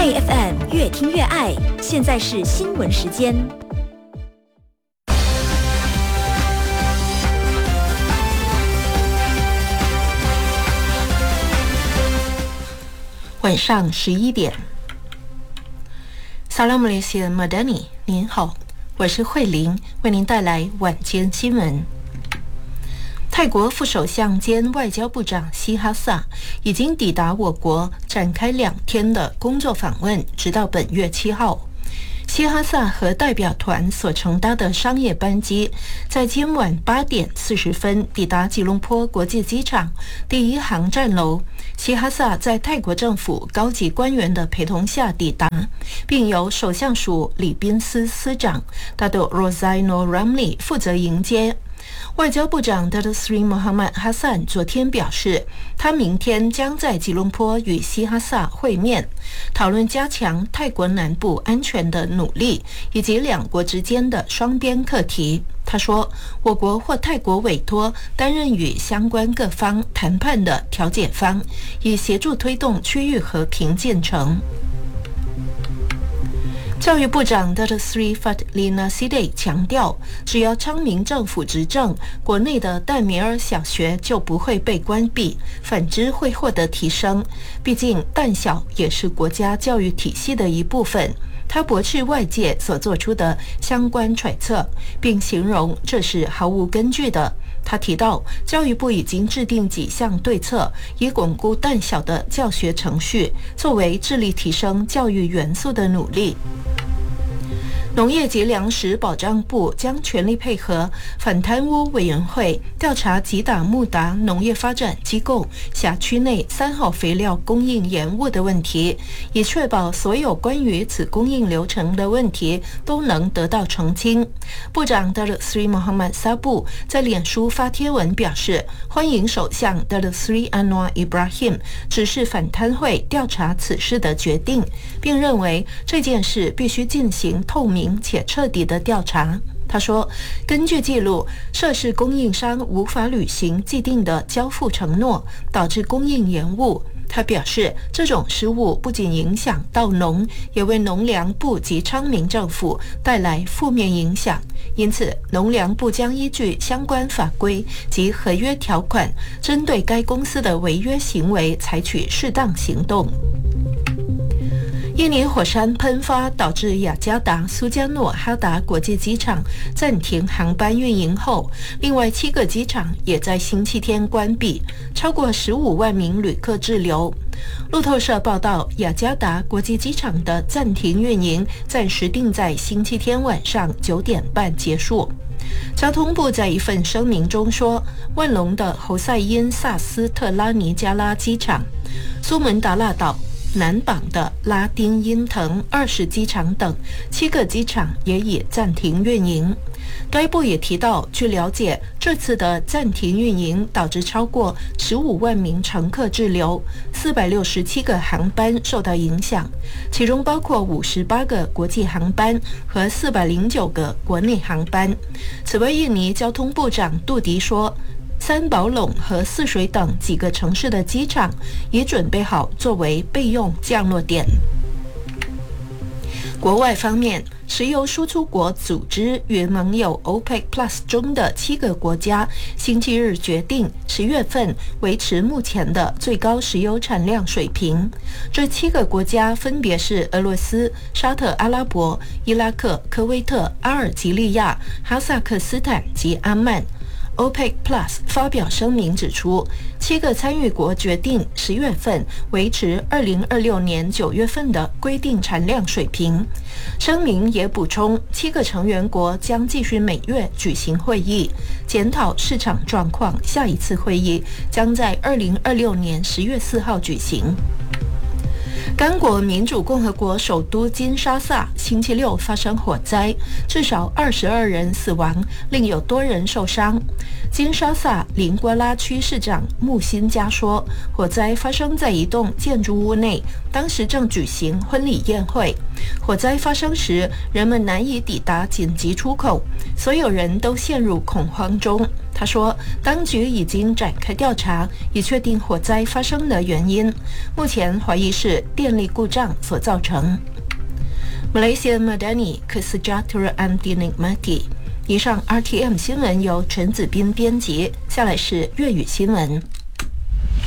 爱 FM 越听越爱，现在是新闻时间。 晚上11点。Salam Malaysia Madani， 您好，我是慧玲，为您带来晚间新闻。泰国副首相兼外交部长希哈萨已经抵达我国，展开2天的工作访问，直到本月7号。希哈萨和代表团所乘搭的商业班机，在今晚8点40分抵达吉隆坡国际机场第1航站楼。希哈萨在泰国政府高级官员的陪同下抵达，并由首相署礼宾司司长 Datuk Rozainul Ramli 负责迎接。外交部长 Datuk Seri Mohamad Hassan 昨天表示，他明天将在吉隆坡与希哈萨会面，讨论加强泰国南部安全的努力，以及两国之间的双边课题。他说，我国或泰国委托担任与相关各方谈判的调解方，以协助推动区域和平进程。教育部长 Datuk Seri Fadlina Siddiq 强调，只要昌明政府执政，国内的淡米尔小学就不会被关闭，反之会获得提升。毕竟淡小也是国家教育体系的一部分。他驳斥外界所做出的相关揣测，并形容这是毫无根据的。他提到，教育部已经制定几项对策，以巩固淡小的教学程序，作为致力提升教育元素的努力。农业及粮食保障部将全力配合反贪污委员会调查吉打穆达农业发展机构辖区内3号肥料供应延误的问题，以确保所有关于此供应流程的问题都能得到澄清。部长 Datuk Seri Muhammad Sabu 在脸书发贴文表示，欢迎首相 Datuk Seri Anwar Ibrahim 指示反贪会调查此事的决定，并认为这件事必须进行透明且彻底的调查。他说，根据记录，涉事供应商无法履行既定的交付承诺，导致供应延误。他表示，这种失误不仅影响到农，也为农粮部及昌明政府带来负面影响。因此，农粮部将依据相关法规及合约条款，针对该公司的违约行为采取适当行动。印尼火山喷发导致雅加达苏加诺哈达国际机场暂停航班运营后，另外7个机场也在星期天关闭，超过15万名旅客滞留。路透社报道，雅加达国际机场的暂停运营暂时定在星期天晚上9点半结束。交通部在一份声明中说，万隆的侯赛因萨斯特拉尼加拉机场、苏门答腊岛、南榜的拉丁因藤20机场等7个机场也已暂停运营。该部也提到，据了解，这次的暂停运营导致超过15万名乘客滞留，467个航班受到影响，其中包括58个国际航班和409个国内航班。此外，印尼交通部长杜迪说，三宝垄和泗水等几个城市的机场已准备好作为备用降落点。国外方面，石油输出国组织与盟友 OPEC Plus 中的7个国家星期日决定10月份维持目前的最高石油产量水平。这7个国家分别是俄罗斯、沙特阿拉伯、伊拉克、科威特、阿尔及利亚、哈萨克斯坦及阿曼。OPEC Plus 发表声明指出，7个参与国决定10月份维持2026年9月份的规定产量水平。声明也补充，7个成员国将继续每月举行会议，检讨市场状况。下一次会议将在2026年10月4号举行。刚果民主共和国首都金沙萨星期六发生火灾，至少22人死亡，另有多人受伤。金沙萨林瓜拉区市长穆辛加说，火灾发生在一栋建筑物内，当时正举行婚礼宴会。火灾发生时，人们难以抵达紧急出口，所有人都陷入恐慌中。 他说，当局已经展开调查，以确定火灾发生的原因。目前怀疑是电力故障所造成。Malaysia Madani Kesejahteraan Dinikmati。以上 RTM 新闻由陈子斌编辑，下来是粤语新闻。